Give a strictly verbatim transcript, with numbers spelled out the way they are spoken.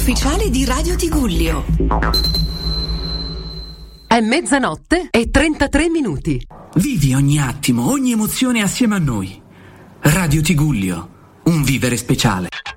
ufficiale di Radio Tigullio. È mezzanotte e trentatré minuti. Vivi ogni attimo, ogni emozione assieme a noi. Radio Tigullio, un vivere speciale.